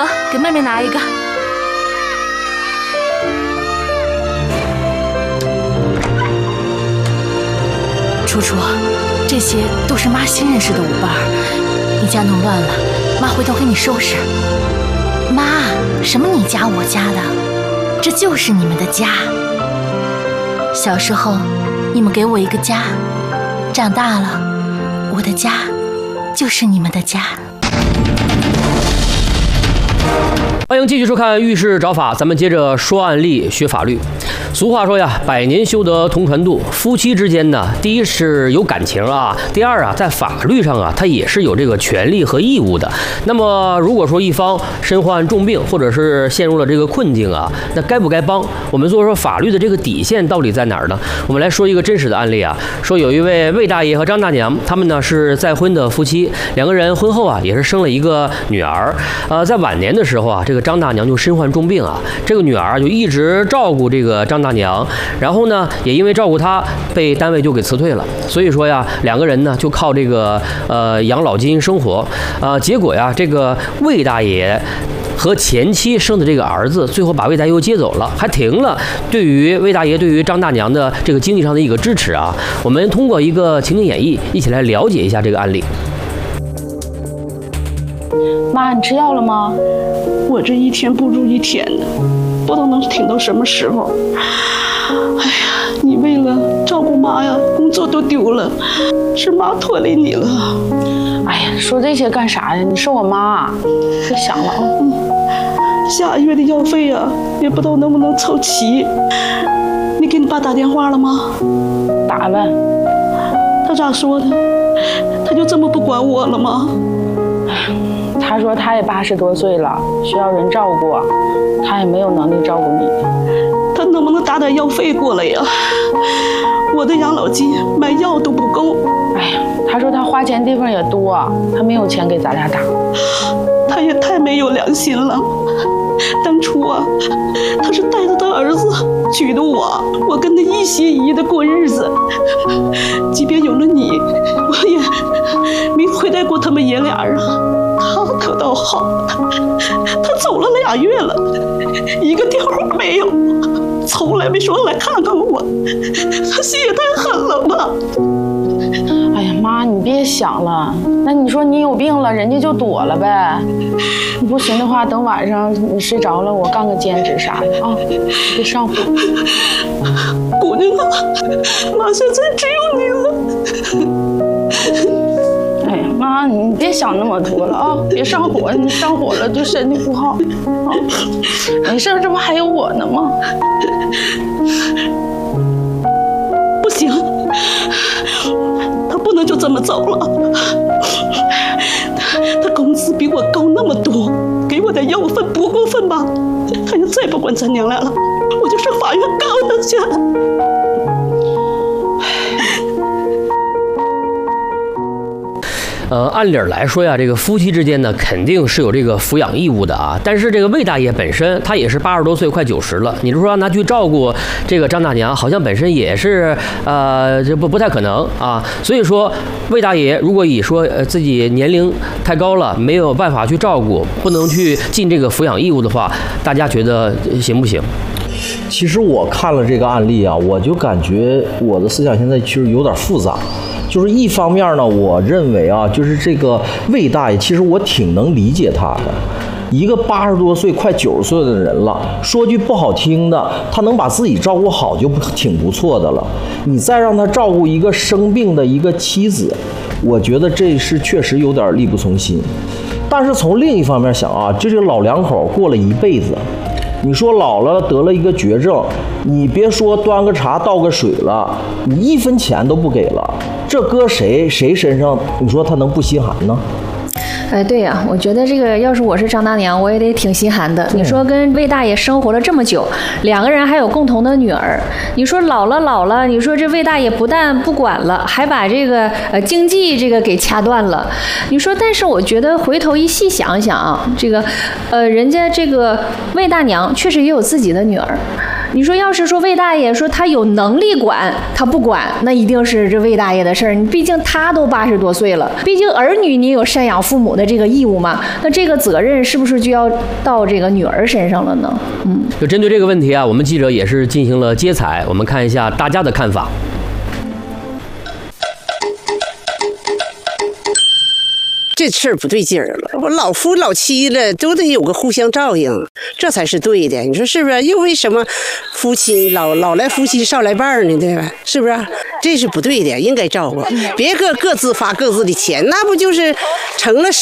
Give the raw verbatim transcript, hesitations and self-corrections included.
哥，给妹妹拿一个。楚楚，这些都是妈新认识的舞伴儿，你家弄乱了，妈回头给你收拾。妈，什么你家我家的，这就是你们的家。小时候，你们给我一个家，长大了，我的家就是你们的家。 欢迎继续收看《遇事找法》，咱们接着说案例，学法律。俗话说呀，百年修得同船渡。夫妻之间呢，第一是有感情啊，第二啊，在法律上啊，它也是有这个权利和义务的。那么，如果说一方身患重病，或者是陷入了这个困境啊，那该不该帮？我们说说法律的这个底线到底在哪儿呢？我们来说一个真实的案例啊，说有一位魏大爷和张大娘，他们呢是再婚的夫妻，两个人婚后啊也是生了一个女儿。呃，在晚年的时候啊，这个张大娘就身患重病啊，这个女儿就一直照顾这个张大娘，然后呢，也因为照顾她，被单位就给辞退了。所以说呀，两个人呢就靠这个呃养老金生活。呃，结果呀，这个魏大爷和前妻生的这个儿子，最后把魏大爷又接走了，还停了对于魏大爷对于张大娘的这个经济上的一个支持啊。我们通过一个情景演绎，一起来了解一下这个案例。 妈，你吃药了吗？ 我这一天不如一天的，不知道能挺到什么时候。哎呀，你为了照顾妈呀，工作都丢了，是妈拖累你了。 哎呀，说这些干啥呀？你是我妈，别想了啊。 嗯，下月的药费啊，也不知道能不能凑齐。你给你爸打电话了吗？ 打呗。 他咋说的？他就这么不管我了吗？ 他说他也八十多岁了，需要人照顾，他也没有能力照顾你。 他能不能打点药费过来呀？我的养老金买药都不够。 哎呀，他说他花钱地方也多，他没有钱给咱俩打。 他也太没有良心了。当初啊，他是带着他儿子娶的我，我跟他一心一意的过日子。即便有了你，我也没亏待过他们爷俩啊。他可倒好，他走了俩月了，一个电话没有，从来没说来看看我，他心也太狠了吧！ 哎呀妈，你别想了，那你说你有病了，人家就躲了呗。你不行的话，等晚上你睡着了，我干个兼职啥的啊，别上火。 姑娘啊，妈现在只有你了。 哎呀妈，你别想那么多了啊，别上火，你上火了对身体不好啊。没事，这不还有我呢吗？ 不行，他不能就这么走了。他, 他工资比我高那么多，给我点药费不过分吧？他要再不管咱娘俩了，我就上法院告他去。 呃，按理来说呀，这个夫妻之间呢，肯定是有这个抚养义务的啊。但是这个魏大爷本身他也是八十多岁，快九十了，你就说让他去照顾这个张大娘，好像本身也是呃，这不不太可能啊。所以说，魏大爷如果以说呃自己年龄太高了，没有办法去照顾，不能去尽这个抚养义务的话，大家觉得行不行？ 其实我看了这个案例啊，我就感觉我的思想现在其实有点复杂。就是一方面呢，我认为啊，就是这个魏大爷，其实我挺能理解他的。一个八十多岁、快九十岁的人了，说句不好听的，他能把自己照顾好就挺不错的了。你再让他照顾一个生病的一个妻子，我觉得这是确实有点力不从心。但是从另一方面想啊，这个老两口过了一辈子。你说老了得了一个绝症，你别说端个茶倒个水了，你一分钱都不给了，这搁谁谁身上，你说他能不心寒呢？ 哎，对呀、啊，我觉得这个要是我是张大娘，我也得挺心寒的。你说跟魏大爷生活了这么久，两个人还有共同的女儿，你说老了老了，你说这魏大爷不但不管了，还把这个呃经济这个给掐断了。你说，但是我觉得回头一细想想啊，这个呃人家这个魏大娘确实也有自己的女儿。 你说要是说魏大爷说他有能力管，他不管，那一定是这魏大爷的事儿。你毕竟他都八十多岁了，毕竟儿女你有赡养父母的这个义务嘛，那这个责任是不是就要到这个女儿身上了呢？嗯， 就针对这个问题啊，我们记者也是进行了接采，我们看一下大家的看法。 这事儿不对劲儿了，我老夫老妻了，都得有个互相照应，这才是对的。你说是不是？又为什么夫妻老老来夫妻少来伴儿呢？对吧？是不是？这是不对的，应该照顾，别各各自发各自的钱，那不就是成了